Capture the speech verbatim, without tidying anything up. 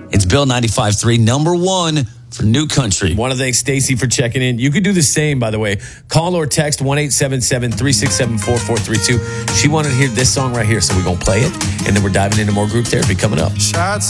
It's Bill ninety-five point three, number one for New Country. Want to thank Stacy for checking in. You could do the same, by the way. Call or text one eight seven seven, three six seven, four four three two. She wanted to hear this song right here, so we're going to play it, and then we're diving into more group therapy coming up. Shots